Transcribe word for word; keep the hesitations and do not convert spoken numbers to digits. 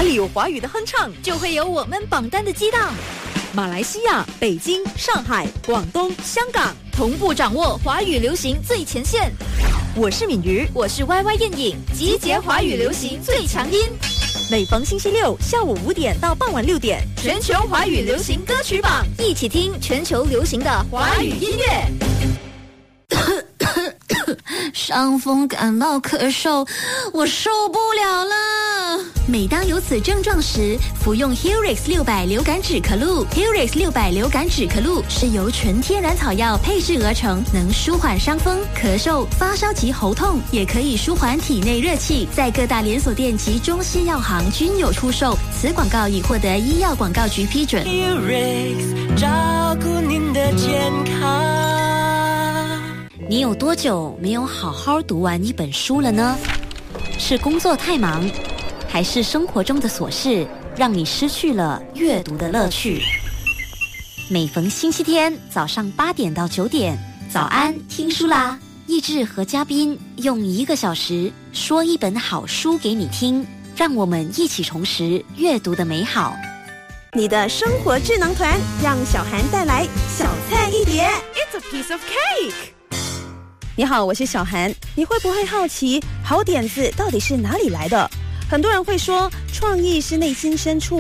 哪里有华语的哼唱， 就会有我们榜单的激荡。 马来西亚、北京、上海、广东、香港同步掌握华语流行最前线。 我是敏瑜， 我是 Y Y 燕颖，集结华语流行最强音。 每逢星期六下午五点到傍晚六点， 全球华语流行歌曲榜，一起听全球流行的华语音乐。 伤风感冒咳嗽，我受不了了。每当有此症状时，服用 Helix 六百流感止咳露。Helix 六百流感止咳露是由纯天然草药配制而成，能舒缓伤风、咳嗽、发烧及喉痛，也可以舒缓体内热气。在各大连锁店及中西药行均有出售。此广告已获得医药广告局批准。 Helix 照顾您的健康。 你有多久没有好好读完一本书了呢？是工作太忙，还是生活中的琐事让你失去了阅读的乐趣？每逢星期天早上八点到九点，早安听书啦！益智和嘉宾用一个小时说一本好书给你听，让我们一起重拾阅读的美好。 你的生活智囊团让小涵带来小菜一碟。 It's a piece of cake。你好，我是小涵。你会不会好奇，好点子到底是哪里来的？很多人会说，创意是内心深处